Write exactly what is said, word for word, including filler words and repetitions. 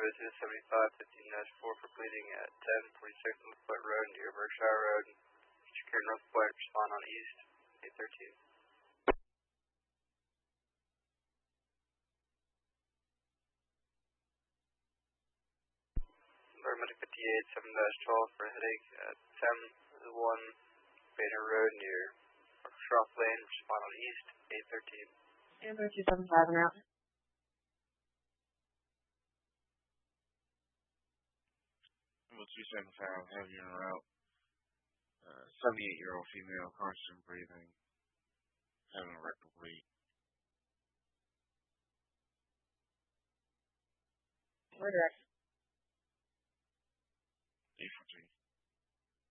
Services seventy-five fifteen dash four for bleeding at ten forty-six North Point Road near Berkshire Road. Secure North Point, respond on East, eight thirteen. Paramedic fifty-eight seven dash twelve for headache at ten one Banner Road near Shroff Lane, respond on East, eight thirteen. Amber two seven five and out. Amber two seven five, have you en route. Uh, seventy-eight-year-old female, constant breathing, having a rectal bleed. We're direct.